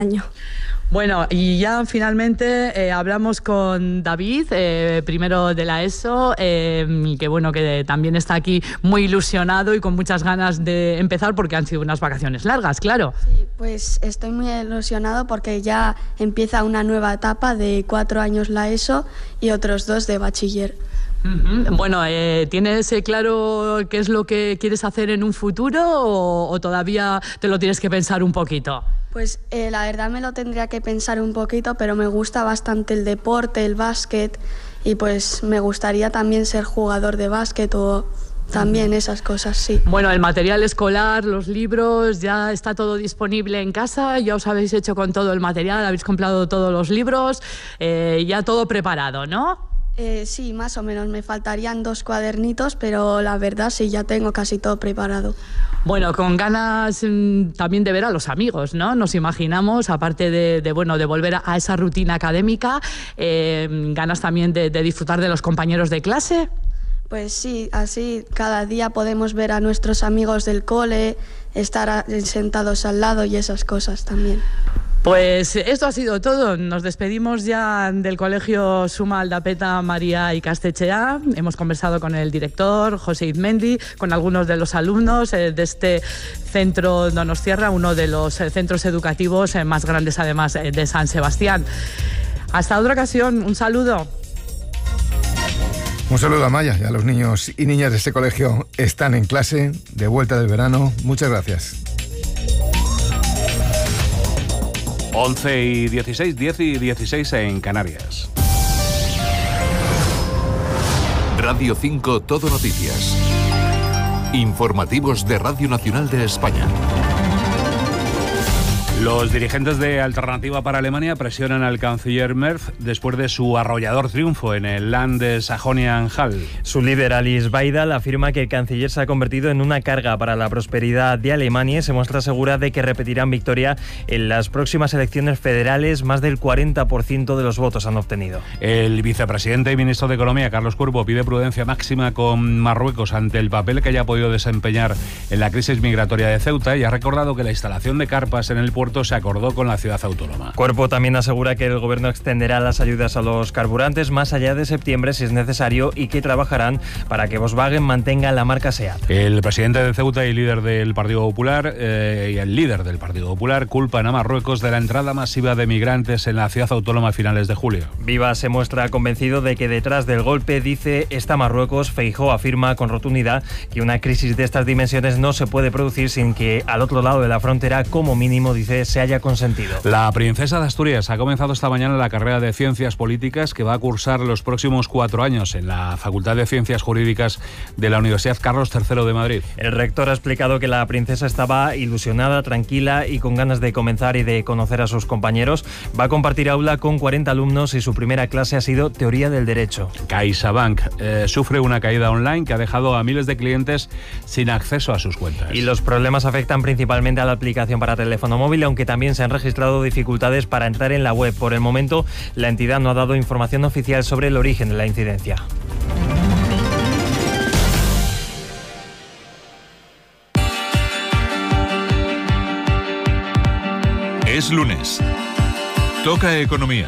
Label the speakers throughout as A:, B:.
A: año.
B: Bueno, y ya finalmente hablamos con David, primero de la ESO, que también está aquí muy ilusionado y con muchas ganas de empezar porque han sido unas vacaciones largas, claro.
A: Sí, pues estoy muy ilusionado porque ya empieza una nueva etapa de 4 años la ESO y otros 2 de bachiller.
B: Bueno, ¿tienes claro qué es lo que quieres hacer en un futuro o todavía te lo tienes que pensar un poquito?
A: Pues la verdad me lo tendría que pensar un poquito, pero me gusta bastante el deporte, el básquet, y pues me gustaría también ser jugador de básquet o también esas cosas, sí.
B: Bueno, el material escolar, los libros, ya está todo disponible en casa, ya os habéis hecho con todo el material, habéis comprado todos los libros, ya todo preparado, ¿no?
A: Sí, más o menos. Me faltarían 2 cuadernitos, pero la verdad sí, ya tengo casi todo preparado.
B: Bueno, con ganas también de ver a los amigos, ¿no? Nos imaginamos, aparte de volver a esa rutina académica, ganas también de disfrutar de los compañeros de clase.
A: Pues sí, así cada día podemos ver a nuestros amigos del cole, estar sentados al lado y esas cosas también.
B: Pues esto ha sido todo. Nos despedimos ya del Colegio Suma Aldapeta María Ikastetxea. Hemos conversado con el director, José Izmendi, con algunos de los alumnos de este centro Donostiarra, uno de los centros educativos más grandes además de San Sebastián. Hasta otra ocasión, un saludo.
C: Un saludo a Maya y a los niños y niñas de este colegio. Están en clase, de vuelta del verano. Muchas gracias.
D: 11:16, 10:16 en Canarias.
E: Radio 5 Todo Noticias. Informativos de Radio Nacional de España.
D: Los dirigentes de Alternativa para Alemania presionan al canciller Merz después de su arrollador triunfo en el Land de Sajonia-Anhalt.
F: Su líder, Alice Weidel, afirma que el canciller se ha convertido en una carga para la prosperidad de Alemania y se muestra segura de que repetirán victoria en las próximas elecciones federales. Más del 40% de los votos han obtenido.
D: El vicepresidente y ministro de Economía, Carlos Cuervo, pide prudencia máxima con Marruecos ante el papel que haya podido desempeñar en la crisis migratoria de Ceuta y ha recordado que la instalación de carpas en el puerto se acordó con la ciudad autónoma.
F: Cuerpo también asegura que el gobierno extenderá las ayudas a los carburantes más allá de septiembre si es necesario y que trabajarán para que Volkswagen mantenga la marca SEAT.
D: El presidente de Ceuta y líder del Partido Popular culpan a Marruecos de la entrada masiva de migrantes en la ciudad autónoma a finales de julio.
F: Viva se muestra convencido de que detrás del golpe, dice, está Marruecos. Feijóo afirma con rotundidad que una crisis de estas dimensiones no se puede producir sin que al otro lado de la frontera, como mínimo, dice, se haya consentido.
D: La princesa de Asturias ha comenzado esta mañana la carrera de Ciencias Políticas que va a cursar los próximos 4 años en la Facultad de Ciencias Jurídicas de la Universidad Carlos III de Madrid.
F: El rector ha explicado que la princesa estaba ilusionada, tranquila y con ganas de comenzar y de conocer a sus compañeros. Va a compartir aula con 40 alumnos y su primera clase ha sido Teoría del Derecho.
D: CaixaBank sufre una caída online que ha dejado a miles de clientes sin acceso a sus cuentas.
F: Y los problemas afectan principalmente a la aplicación para teléfono móvil, aunque también se han registrado dificultades para entrar en la web. Por el momento, la entidad no ha dado información oficial sobre el origen de la incidencia.
E: Es lunes. Toca economía.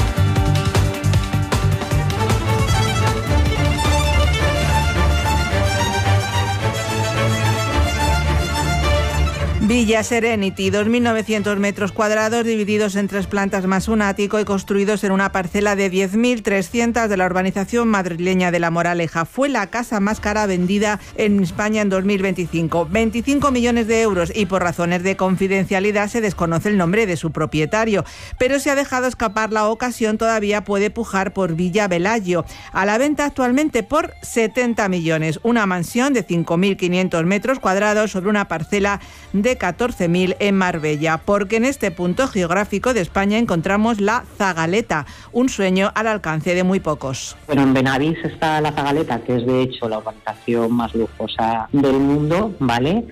G: Villa Serenity, 2.900 metros cuadrados divididos en 3 plantas más un ático y construidos en una parcela de 10.300 de la urbanización madrileña de La Moraleja. Fue la casa más cara vendida en España en 2025. 25 millones de euros y por razones de confidencialidad se desconoce el nombre de su propietario. Pero si ha dejado escapar la ocasión, todavía puede pujar por Villa Bellagio. A la venta actualmente por 70 millones. Una mansión de 5.500 metros cuadrados sobre una parcela de 14.000 en Marbella, porque en este punto geográfico de España encontramos la Zagaleta, un sueño al alcance de muy pocos.
H: Bueno, en Benavís está la Zagaleta, que es de hecho la urbanización más lujosa del mundo, ¿vale?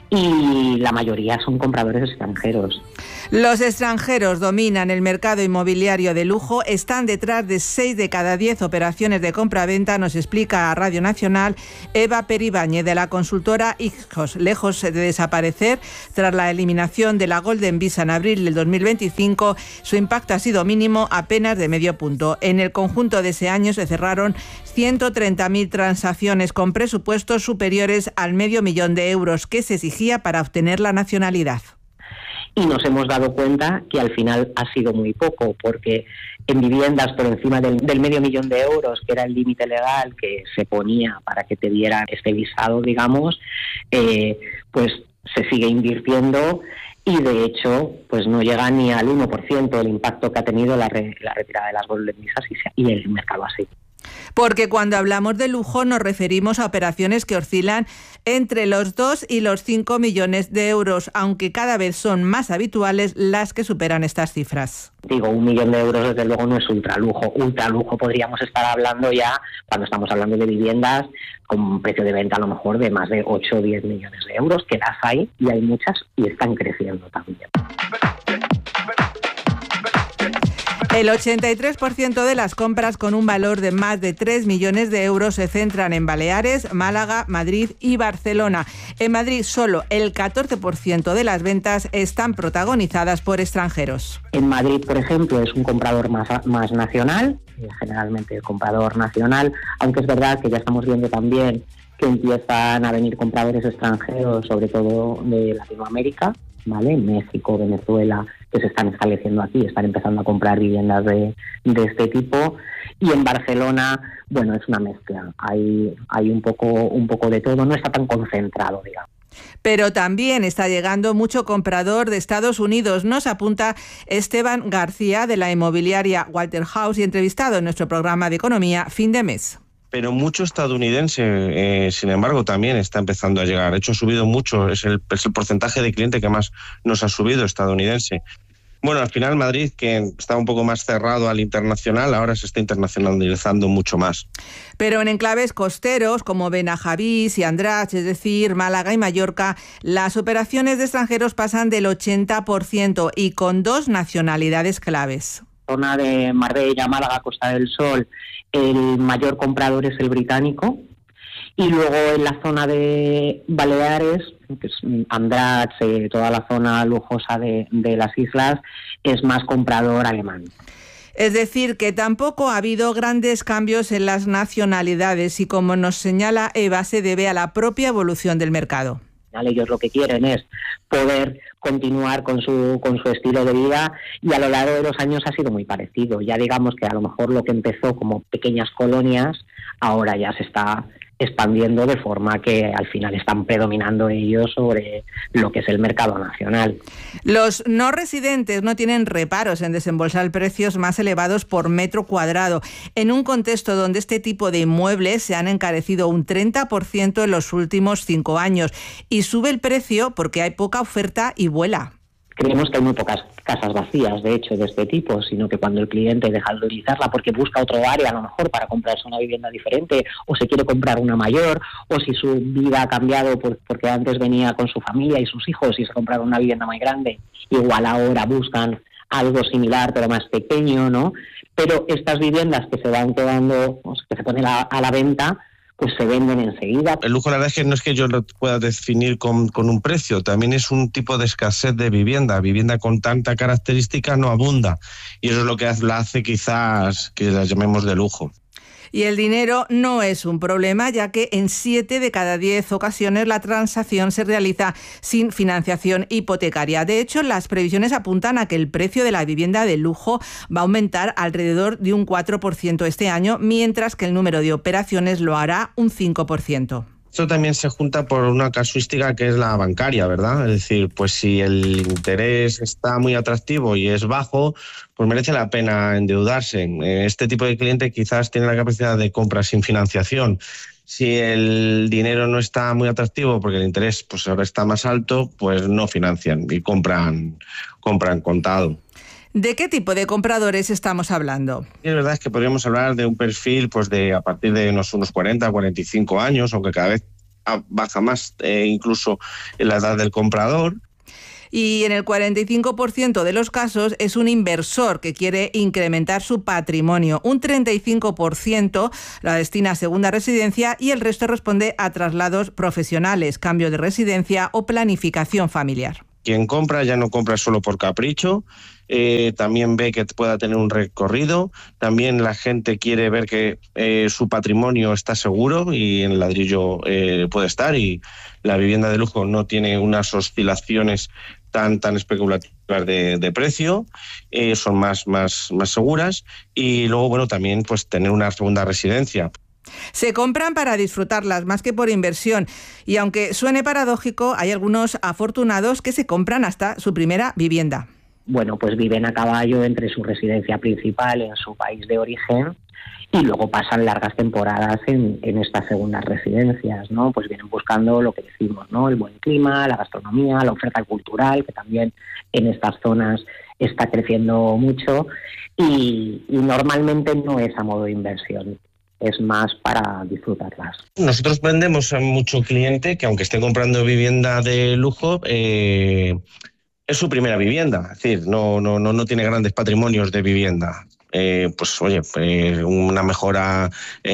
H: y la mayoría son compradores extranjeros.
G: Los extranjeros dominan el mercado inmobiliario de lujo, están detrás de 6 de cada 10 operaciones de compra-venta, nos explica a Radio Nacional Eva Peribáñez de la consultora Ixos. Lejos de desaparecer tras la eliminación de la Golden Visa en abril del 2025, su impacto ha sido mínimo, apenas de medio punto. En el conjunto de ese año se cerraron 130.000 transacciones con presupuestos superiores al $500.000 de euros que se exigía para obtener la nacionalidad.
H: Y nos hemos dado cuenta que al final ha sido muy poco, porque en viviendas por encima del $500.000 de euros, que era el límite legal que se ponía para que te dieran este visado, digamos, pues se sigue invirtiendo y de hecho pues no llega ni al 1% del impacto que ha tenido la retirada de las Golden Visas y el mercado así.
G: Porque cuando hablamos de lujo nos referimos a operaciones que oscilan entre los 2 y los 5 millones de euros, aunque cada vez son más habituales las que superan estas cifras.
H: Digo, 1 millón de euros desde luego no es ultralujo. Ultralujo podríamos estar hablando ya cuando estamos hablando de viviendas con un precio de venta a lo mejor de más de 8 o 10 millones de euros, que las hay y hay muchas y están creciendo también.
G: El 83% de las compras con un valor de más de 3 millones de euros se centran en Baleares, Málaga, Madrid y Barcelona. En Madrid solo el 14% de las ventas están protagonizadas por extranjeros.
H: En Madrid, por ejemplo, es un comprador más nacional, generalmente el comprador nacional, aunque es verdad que ya estamos viendo también que empiezan a venir compradores extranjeros, sobre todo de Latinoamérica, ¿vale? México, Venezuela, que se están estableciendo aquí, están empezando a comprar viviendas de este tipo. Y en Barcelona, bueno, es una mezcla, hay un poco de todo, no está tan concentrado, digamos.
G: Pero también está llegando mucho comprador de Estados Unidos, nos apunta Esteban García de la inmobiliaria Walter House y entrevistado en nuestro programa de economía Fin de Mes.
I: Pero mucho estadounidense, sin embargo, también está empezando a llegar. De hecho, ha subido mucho, es el porcentaje de cliente que más nos ha subido estadounidense. Bueno, al final Madrid, que estaba un poco más cerrado al internacional, ahora se está internacionalizando mucho más.
G: Pero en enclaves costeros como Benajavís y Andratx, es decir, Málaga y Mallorca, las operaciones de extranjeros pasan del 80% y con 2 nacionalidades claves.
H: Zona de Marbella, Málaga, Costa del Sol, el mayor comprador es el británico, y luego en la zona de Baleares, que es Andratx, toda la zona lujosa de las islas, es más comprador alemán.
G: Es decir, que tampoco ha habido grandes cambios en las nacionalidades y, como nos señala Eva, se debe a la propia evolución del mercado.
H: Ellos lo que quieren es poder continuar con su estilo de vida y a lo largo de los años ha sido muy parecido. Ya digamos que a lo mejor lo que empezó como pequeñas colonias ahora ya se está expandiendo de forma que al final están predominando ellos sobre lo que es el mercado nacional.
G: Los no residentes no tienen reparos en desembolsar precios más elevados por metro cuadrado, en un contexto donde este tipo de inmuebles se han encarecido un 30% en los últimos 5 años y sube el precio porque hay poca oferta y vuela.
H: Creemos que hay muy pocas casas vacías, de hecho, de este tipo, sino que cuando el cliente deja de utilizarla porque busca otro área, a lo mejor para comprarse una vivienda diferente, o se quiere comprar una mayor, o si su vida ha cambiado porque antes venía con su familia y sus hijos y se compraron una vivienda muy grande, igual ahora buscan algo similar pero más pequeño, ¿no? Pero estas viviendas que se van quedando, que se ponen a la venta, pues se venden enseguida.
I: El lujo, la verdad es que no es que yo lo pueda definir con un precio, también es un tipo de escasez de vivienda. Vivienda con tanta característica no abunda y eso es lo que la hace quizás que la llamemos de lujo.
G: Y el dinero no es un problema, ya que en 7 de cada 10 ocasiones la transacción se realiza sin financiación hipotecaria. De hecho, las previsiones apuntan a que el precio de la vivienda de lujo va a aumentar alrededor de un 4% este año, mientras que el número de operaciones lo hará un 5%.
I: Esto también se junta por una casuística que es la bancaria, ¿verdad? Es decir, pues si el interés está muy atractivo y es bajo, pues merece la pena endeudarse. Este tipo de cliente quizás tiene la capacidad de compra sin financiación. Si el dinero no está muy atractivo porque el interés pues ahora está más alto, pues no financian y compran contado.
G: ¿De qué tipo de compradores estamos hablando?
I: Y es verdad que podríamos hablar de un perfil pues de a partir de unos 40, 45 años, aunque cada vez baja más incluso en la edad del comprador.
G: Y en el 45% de los casos es un inversor que quiere incrementar su patrimonio. Un 35% la destina a segunda residencia y el resto responde a traslados profesionales, cambio de residencia o planificación familiar.
I: Quien compra ya no compra solo por capricho, también ve que pueda tener un recorrido, también la gente quiere ver que su patrimonio está seguro y en el ladrillo puede estar, y la vivienda de lujo no tiene unas oscilaciones tan especulativas de precio, son más seguras, y luego bueno también pues tener una segunda residencia.
G: Se compran para disfrutarlas más que por inversión, y aunque suene paradójico, hay algunos afortunados que se compran hasta su primera vivienda.
H: Bueno, pues viven a caballo entre su residencia principal en su país de origen y luego pasan largas temporadas en estas segundas residencias, ¿no? Pues vienen buscando lo que decimos, ¿no? El buen clima, la gastronomía, la oferta cultural, que también en estas zonas está creciendo mucho, y normalmente no es a modo de inversión, es más para disfrutarlas.
I: Nosotros vendemos a mucho cliente que aunque esté comprando vivienda de lujo, es su primera vivienda, es decir, no tiene grandes patrimonios de vivienda. Pues oye, una mejora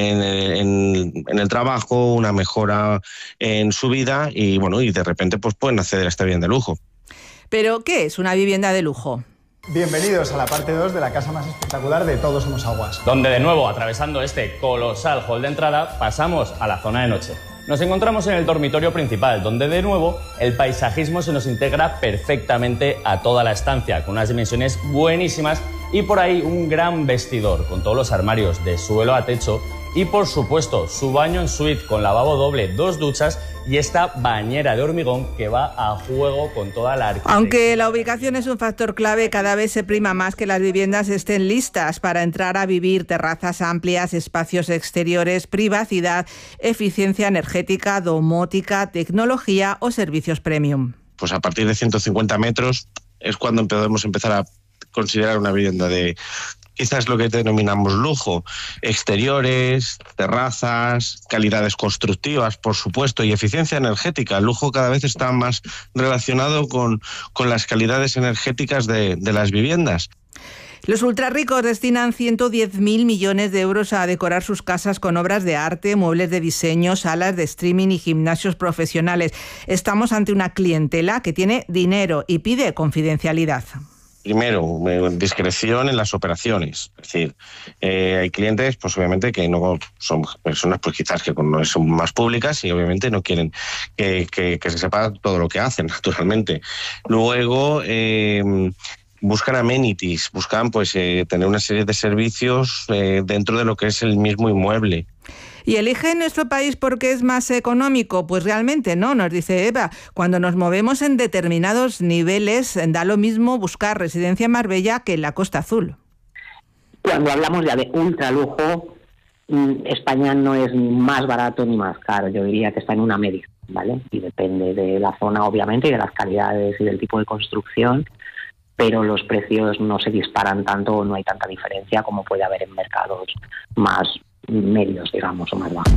I: en el trabajo, una mejora en su vida, y bueno, y de repente pues pueden acceder a esta vivienda de lujo.
G: ¿Pero qué es una vivienda de lujo?
J: Bienvenidos a la parte 2 de la casa más espectacular de Todos Somos Aguas.
K: Donde de nuevo, atravesando este colosal hall de entrada, pasamos a la zona de noche. Nos encontramos en el dormitorio principal, donde de nuevo el paisajismo se nos integra perfectamente a toda la estancia, con unas dimensiones buenísimas, y por ahí un gran vestidor con todos los armarios de suelo a techo, y por supuesto su baño en suite con lavabo doble, 2 duchas y esta bañera de hormigón que va a juego con toda la arquitectura.
G: Aunque la ubicación es un factor clave, cada vez se prima más que las viviendas estén listas para entrar a vivir. Terrazas amplias, espacios exteriores, privacidad, eficiencia energética, domótica, tecnología o servicios premium.
I: Pues a partir de 150 metros es cuando podemos empezar a considerar una vivienda de quizás lo que denominamos lujo: exteriores, terrazas, calidades constructivas, por supuesto, y eficiencia energética. El lujo cada vez está más relacionado con las calidades energéticas de las viviendas.
G: Los ultrarricos destinan 110.000 millones de euros a decorar sus casas con obras de arte, muebles de diseño, salas de streaming y gimnasios profesionales. Estamos ante una clientela que tiene dinero y pide confidencialidad.
I: Primero, discreción en las operaciones. Es decir, hay clientes, pues obviamente, que no son personas, pues quizás que no son más públicas y obviamente no quieren que se sepa todo lo que hacen, naturalmente. Luego, buscan amenities, buscan pues tener una serie de servicios dentro de lo que es el mismo inmueble.
G: ¿Y eligen nuestro país porque es más económico? Pues realmente no, nos dice Eva. Cuando nos movemos en determinados niveles, da lo mismo buscar residencia en Marbella que en la Costa Azul.
H: Cuando hablamos ya de ultralujo, España no es ni más barato ni más caro. Yo diría que está en una media, ¿vale? Y depende de la zona, obviamente, y de las calidades y del tipo de construcción, pero los precios no se disparan tanto, no hay tanta diferencia como puede haber en mercados más medios, digamos, o más bajos.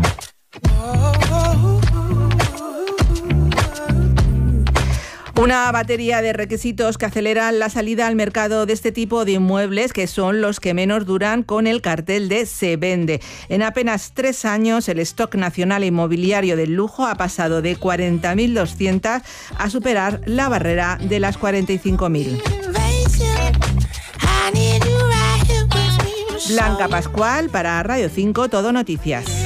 G: Una batería de requisitos que aceleran la salida al mercado de este tipo de inmuebles, que son los que menos duran con el cartel de Se Vende. En apenas 3 años, el stock nacional inmobiliario del lujo ha pasado de 40.200 a superar la barrera de las 45.000. Blanca Pascual para Radio 5 Todo Noticias.